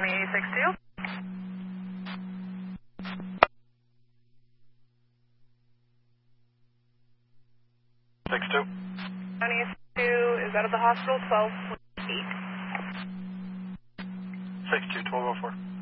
County 62. 62. County 2 is out of the hospital, 12.8. 62, 1204.